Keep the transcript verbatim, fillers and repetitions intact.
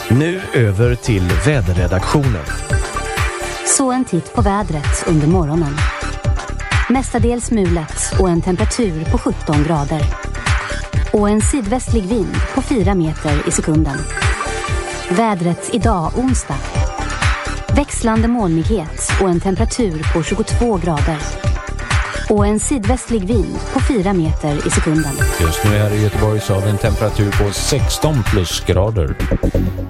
Nu över till väderredaktionen. Så en titt på vädret under morgonen. Mestadels mulet och en temperatur på sjutton grader. Och en sydvästlig vind på fyra meter i sekunden. Vädret idag onsdag. Växlande molnighet och en temperatur på tjugotvå grader. Och en sydvästlig vind på fyra meter i sekunden. Just nu här i Göteborg så har vi en temperatur på sexton plusgrader.